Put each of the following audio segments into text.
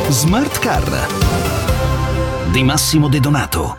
Smart Car di Massimo De Donato.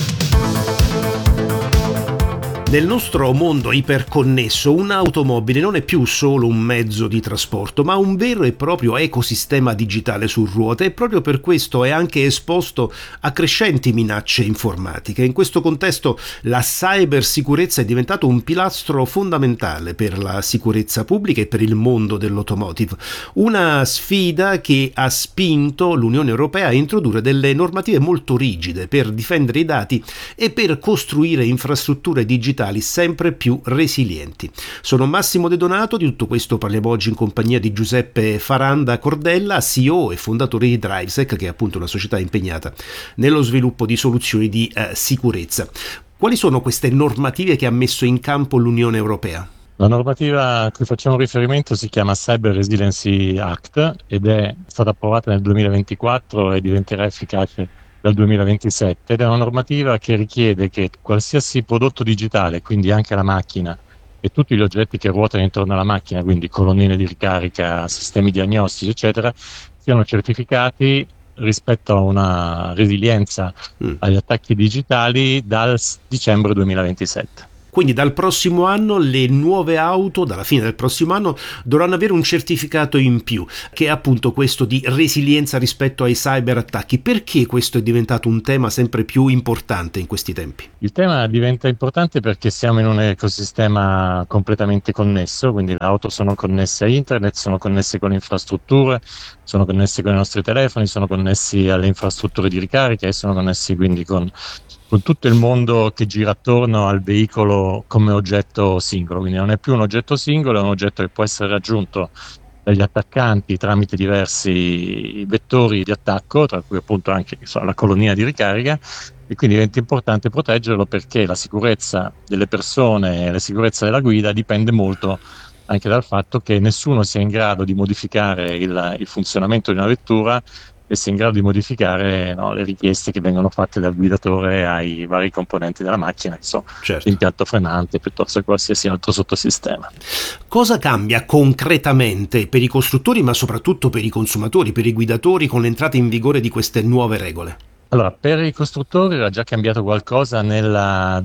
Nel nostro mondo iperconnesso, un'automobile non è più solo un mezzo di trasporto, ma un vero e proprio ecosistema digitale su ruote, e proprio per questo è anche esposto a crescenti minacce informatiche. In questo contesto la cybersicurezza è diventato un pilastro fondamentale per la sicurezza pubblica e per il mondo dell'automotive. Una sfida che ha spinto l'Unione Europea a introdurre delle normative molto rigide per difendere i dati e per costruire infrastrutture digitali sempre più resilienti. Sono Massimo De Donato, di tutto questo parliamo oggi in compagnia di Giuseppe Faranda Cordella, CEO e fondatore di Drivesec, che è appunto una società impegnata nello sviluppo di soluzioni di sicurezza. Quali sono queste normative che ha messo in campo l'Unione Europea? La normativa a cui facciamo riferimento si chiama Cyber Resiliency Act ed è stata approvata nel 2024 e diventerà efficace dal 2027 ed è una normativa che richiede che qualsiasi prodotto digitale, quindi anche la macchina e tutti gli oggetti che ruotano intorno alla macchina, quindi colonnine di ricarica, sistemi diagnostici, eccetera, siano certificati rispetto a una resilienza agli attacchi digitali dal dicembre 2027. Quindi dal prossimo anno le nuove auto, dalla fine del prossimo anno, dovranno avere un certificato in più, che è appunto questo di resilienza rispetto ai cyberattacchi. Perché questo è diventato un tema sempre più importante in questi tempi? Il tema diventa importante perché siamo in un ecosistema completamente connesso, quindi le auto sono connesse a internet, sono connesse con le infrastrutture, sono connesse con i nostri telefoni, sono connessi alle infrastrutture di ricarica e sono connessi quindi con tutto il mondo che gira attorno al veicolo come oggetto singolo, quindi non è più un oggetto singolo, è un oggetto che può essere raggiunto dagli attaccanti tramite diversi vettori di attacco, tra cui appunto anche la colonnina di ricarica, e quindi diventa importante proteggerlo perché la sicurezza delle persone e la sicurezza della guida dipende molto anche dal fatto che nessuno sia in grado di modificare il funzionamento di una vettura e sia in grado di modificare le richieste che vengono fatte dal guidatore ai vari componenti della macchina, certo, l'impianto frenante piuttosto che qualsiasi altro sottosistema. Cosa cambia concretamente per i costruttori, ma soprattutto per i consumatori, per i guidatori, con l'entrata in vigore di queste nuove regole? Allora, per i costruttori era già cambiato qualcosa nel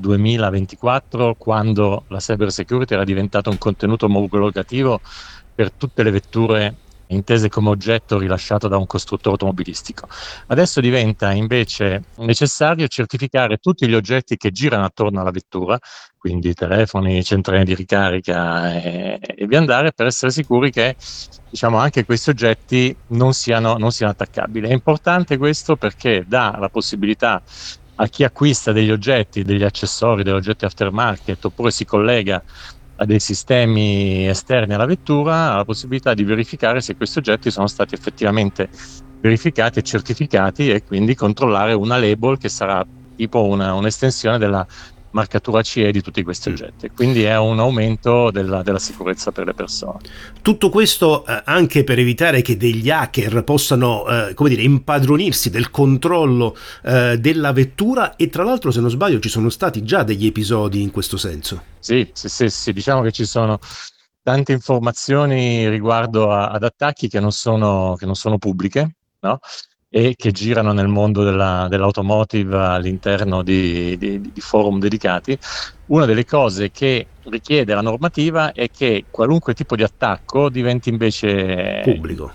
2024, quando la cyber security era diventata un contenuto omologativo per tutte le vetture intese come oggetto rilasciato da un costruttore automobilistico. Adesso diventa invece necessario certificare tutti gli oggetti che girano attorno alla vettura, quindi telefoni, centrali di ricarica e via andare, per essere sicuri che anche questi oggetti non siano attaccabili. È importante questo perché dà la possibilità a chi acquista degli oggetti, degli accessori, degli oggetti aftermarket oppure si collega a dei sistemi esterni alla vettura, ha la possibilità di verificare se questi oggetti sono stati effettivamente verificati e certificati e quindi controllare una label che sarà tipo un'estensione della marcatura CE di tutti questi oggetti. Quindi è un aumento della sicurezza per le persone. Tutto questo anche per evitare che degli hacker possano impadronirsi del controllo della vettura, e tra l'altro, se non sbaglio, ci sono stati già degli episodi in questo senso. Sì, diciamo che ci sono tante informazioni riguardo ad attacchi che non sono pubbliche, no? E che girano nel mondo dell'automotive all'interno di forum dedicati. Una delle cose che richiede la normativa è che qualunque tipo di attacco diventi invece pubblico,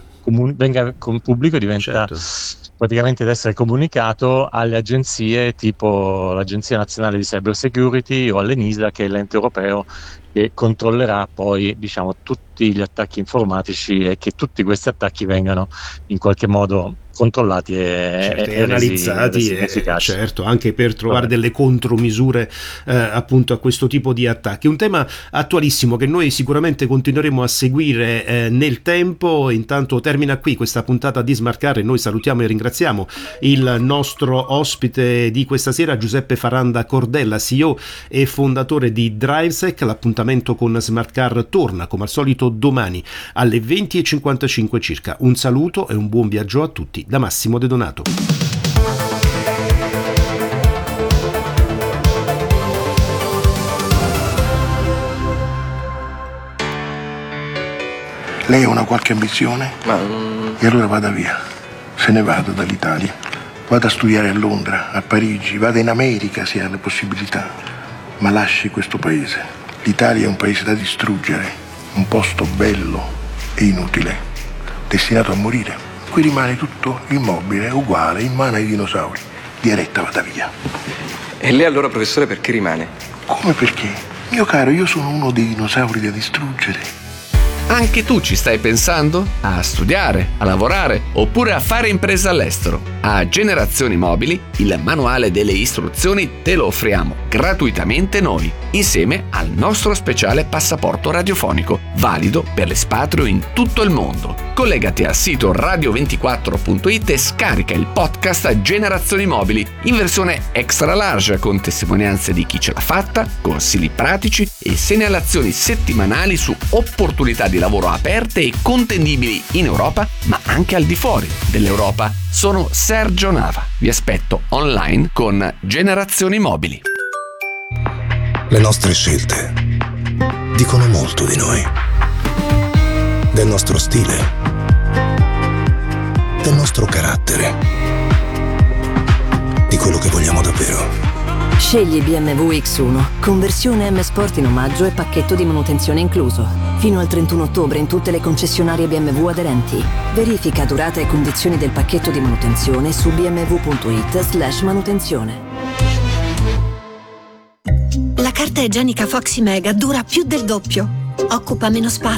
diventa certo, praticamente ad essere comunicato alle agenzie tipo l'Agenzia Nazionale di Cyber Security o all'ENISA, che è l'ente europeo che controllerà poi tutti gli attacchi informatici e che tutti questi attacchi vengano in qualche modo controllati e analizzati, certo, anche per trovare delle contromisure appunto a questo tipo di attacchi. Un tema attualissimo che noi sicuramente continueremo a seguire nel tempo. Intanto termina qui questa puntata di Smart Car e noi salutiamo e ringraziamo il nostro ospite di questa sera, Giuseppe Faranda Cordella, CEO e fondatore di Drivesec. L'appuntamento con Smart Car torna come al solito domani alle 20:55 circa. Un saluto e un buon viaggio a tutti da Massimo De Donato. Lei ha una qualche ambizione? E allora vada via. Se ne vado dall'Italia. Vado a studiare a Londra, a Parigi, vado in America se ha le possibilità. Ma lasci questo paese. L'Italia è un paese da distruggere, un posto bello e inutile, destinato a morire. Qui rimane tutto immobile, uguale, in mano ai dinosauri. Diaretta vada via. E lei allora, professore, perché rimane? Come perché? Mio caro, io sono uno dei dinosauri da distruggere. Anche tu ci stai pensando? A studiare, a lavorare oppure a fare impresa all'estero? A Generazioni Mobili il manuale delle istruzioni te lo offriamo gratuitamente noi, insieme al nostro speciale passaporto radiofonico, valido per l'espatrio in tutto il mondo. Collegati al sito radio24.it e scarica il podcast Generazioni Mobili in versione extra large con testimonianze di chi ce l'ha fatta, consigli pratici e segnalazioni settimanali su opportunità di lavoro aperte e contendibili in Europa, ma anche al di fuori dell'Europa. Sono Sergio Nava. Vi aspetto online con Generazioni Mobili. Le nostre scelte dicono molto di noi, del nostro stile, del nostro carattere, di quello che vogliamo davvero. Scegli BMW X1, conversione M Sport in omaggio e pacchetto di manutenzione incluso. Fino al 31 ottobre in tutte le concessionarie BMW aderenti. Verifica durata e condizioni del pacchetto di manutenzione su bmw.it/manutenzione. La carta igienica Foxy Mega dura più del doppio. Occupa meno spazio